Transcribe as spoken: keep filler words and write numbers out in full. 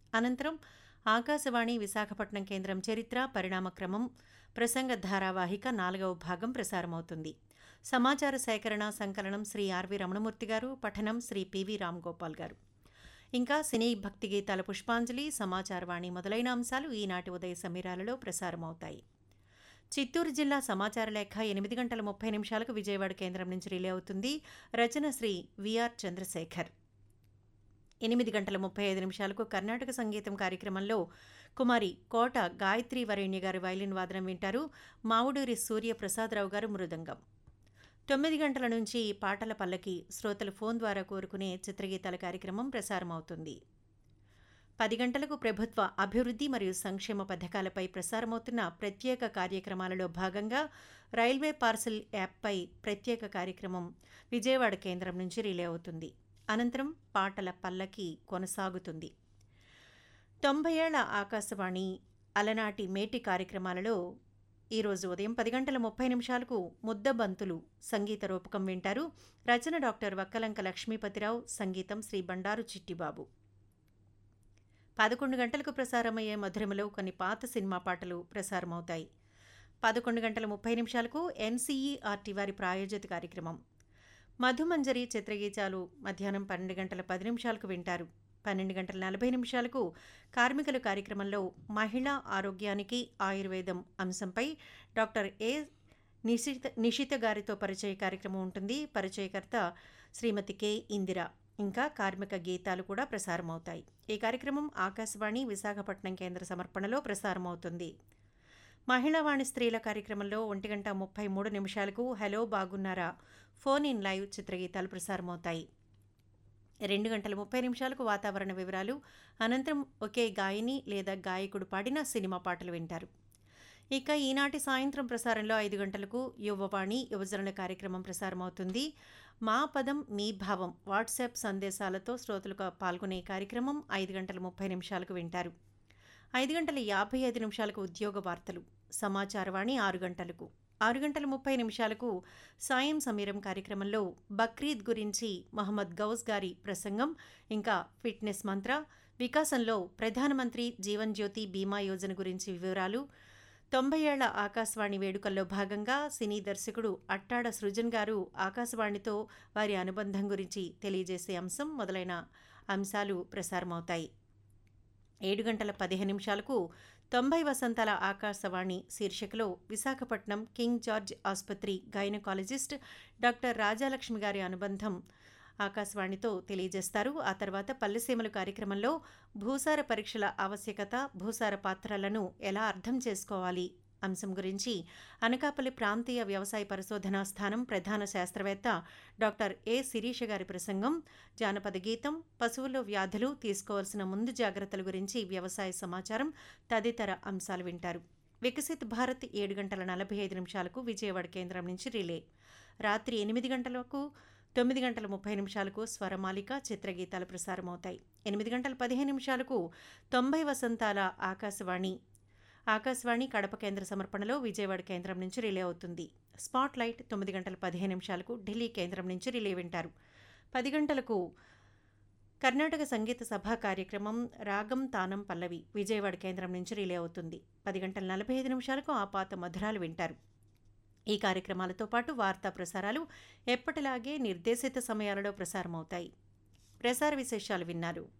అనంతరం ఆకాశవాణి విశాఖపట్నం కేంద్రం చరిత్ర పరిణామక్రమం ప్రసంగ ధారావాహిక నాలుగవ భాగం ప్రసారమవుతుంది. సమాచార సేకరణ సంకలనం శ్రీ ఆర్వి రమణమూర్తి గారు, పఠనం శ్రీ పివి రామ్గోపాల్ గారు. ఇంకా సినీ భక్తి గీతాల పుష్పాంజలి, సమాచారవాణి మొదలైన అంశాలు ఈనాటి ఉదయ సమీరాలలో ప్రసారమవుతాయి. చిత్తూరు జిల్లా సమాచార లేఖ ఎనిమిది గంటల ముప్పై నిమిషాలకు విజయవాడ కేంద్రం నుంచి రిలే అవుతుంది. రచన శ్రీ విఆర్ చంద్రశేఖర్. ఎనిమిది గంటల ముప్పై ఐదు నిమిషాలకు కర్ణాటక సంగీతం కార్యక్రమంలో కుమారి కోట గాయత్రి వరేణ్య గారి వైలిన్ వాదనం వింటారు. మావుడూరి సూర్య ప్రసాదరావు గారు మృదంగం. తొమ్మిది గంటల నుంచి పాటల పల్లకి శ్రోతలు ఫోన్ ద్వారా కోరుకునే చిత్రగీతాల కార్యక్రమం ప్రసారమవుతుంది. పది గంటలకు ప్రభుత్వ అభివృద్ధి మరియు సంక్షేమ పథకాలపై ప్రసారమవుతున్న ప్రత్యేక కార్యక్రమాలలో భాగంగా రైల్వే పార్సల్ యాప్పై ప్రత్యేక కార్యక్రమం విజయవాడ కేంద్రం నుంచి రిలే అవుతుంది. అనంతరం పాటల పల్లకి కొనసాగుతుంది. తొంభై ఏళ్ల ఆకాశవాణి అలనాటి మేటి కార్యక్రమాలలో ఈరోజు ఉదయం పది గంటల ముప్పై నిమిషాలకు ముద్దబంతులు సంగీత రూపకం వింటారు. రచన డాక్టర్ వక్కలంక లక్ష్మీపతిరావు, సంగీతం శ్రీ బండారు చిట్టిబాబు. పదకొండు గంటలకు ప్రసారమయ్యే మధురమలో కొన్ని పాత సినిమా పాటలు ప్రసారమవుతాయి. పదకొండు గంటల ముప్పై నిమిషాలకు ఎన్సీఈఆర్టీ వారి ప్రాయోజిత కార్యక్రమం మధుమంజరి చిత్రగీతాలు మధ్యాహ్నం పన్నెండు గంటల పది నిమిషాలకు వింటారు. పన్నెండు గంటల నలభై నిమిషాలకు కార్మికుల కార్యక్రమంలో మహిళా ఆరోగ్యానికి ఆయుర్వేదం అంశంపై డాక్టర్ ఏ నిశిత నిశిత గారితో పరిచయ కార్యక్రమం ఉంటుంది. పరిచయకర్త శ్రీమతి కె ఇందిర. ఇంకా కార్మిక గీతాలు కూడా ప్రసారమవుతాయి. ఈ కార్యక్రమం ఆకాశవాణి విశాఖపట్నం కేంద్ర సమర్పణలో ప్రసారమవుతుంది. మహిళావాణి స్త్రీల కార్యక్రమంలో ఒంటి గంట ముప్పై మూడు నిమిషాలకు హలో బాగున్నారా ఫోన్ ఇన్ లైవ్ చిత్రగీతాలు ప్రసారమవుతాయి. రెండు గంటల ముప్పై నిమిషాలకు వాతావరణ వివరాలు, అనంతరం ఒకే గాయని లేదా గాయకుడు పాడిన సినిమా పాటలు వింటారు. ఇక ఈనాటి సాయంత్రం ప్రసారంలో ఐదు గంటలకు యువవాణి యువజనుల కార్యక్రమం ప్రసారమవుతుంది. మా పదం మీ భావం వాట్సాప్ సందేశాలతో శ్రోతలకు పాల్గొనే కార్యక్రమం ఐదు గంటల ముప్పై నిమిషాలకు వింటారు. ఐదు గంటల యాభై ఐదు నిమిషాలకు ఉద్యోగ వార్తలు, సమాచారవాణి ఆరు గంటలకు. ఆరు గంటల ముప్పై నిమిషాలకు సాయం సమీరం కార్యక్రమంలో బక్రీద్ గురించి మహమ్మద్ గౌస్ గారి ప్రసంగం, ఇంకా ఫిట్నెస్ మంత్ర, వికాసంలో ప్రధానమంత్రి జీవన్ జ్యోతి బీమా యోజన గురించి వివరాలు, తొంభై ఏళ్ల ఆకాశవాణి వేడుకల్లో భాగంగా సినీ దర్శకుడు అట్టాడ సృజన్ గారు ఆకాశవాణితో వారి అనుబంధం గురించి తెలియజేసే అంశం మొదలైన అంశాలు ప్రసారమవుతాయి. ఏడు గంటల పదిహేను నిమిషాలకు తొంభై వసంతాల ఆకాశవాణి శీర్షికలో విశాఖపట్నం కింగ్ జార్జ్ ఆసుపత్రి గైనకాలజిస్ట్ డాక్టర్ రాజాలక్ష్మి గారి అనుబంధం ఆకాశవాణితో తెలియజేస్తారు. ఆ తర్వాత పల్లెసీమలు కార్యక్రమంలో భూసార పరీక్షల ఆవశ్యకత, భూసార పాత్రలను ఎలా అర్థం చేసుకోవాలి అంశం గురించి అనకాపల్లి ప్రాంతీయ వ్యవసాయ పరిశోధనా స్థానం ప్రధాన శాస్త్రవేత్త డాక్టర్ ఏ శిరీష గారి ప్రసంగం, జానపద గీతం, పశువుల్లో వ్యాధులు తీసుకోవాల్సిన ముందు జాగ్రత్తల గురించి వ్యవసాయ సమాచారం తదితర అంశాలు వింటారు. వికసిత్ భారత్ ఏడు గంటల నలభై ఐదు నిమిషాలకు విజయవాడ కేంద్రం నుంచి రిలే. రాత్రి ఎనిమిది గంటలకు తొమ్మిది గంటల ముప్పై నిమిషాలకు స్వరమాలిక చిత్రగీతాలు ప్రసారమవుతాయి. ఎనిమిది గంటల పదిహేను నిమిషాలకు తొంభై వసంతాల ఆకాశవాణి ఆకాశవాణి కడప కేంద్ర సమర్పణలో విజయవాడ కేంద్రం నుంచి రిలే అవుతుంది. స్పాట్ లైట్ తొమ్మిది గంటల పదిహేను నిమిషాలకు ఢిల్లీ కేంద్రం నుంచి రిలే వింటారు. పది గంటలకు కర్ణాటక సంగీత సభా కార్యక్రమం రాగం తానం పల్లవి విజయవాడ కేంద్రం నుంచి రిలే అవుతుంది. పది గంటల నలభై ఐదు నిమిషాలకు ఆపాత మధురాలు వింటారు. ఈ కార్యక్రమాలతో పాటు వార్తా ప్రసారాలు ఎప్పటిలాగే నిర్దేశిత సమయాలలో ప్రసారమవుతాయి. ప్రసార విశేషాలు విన్నారు.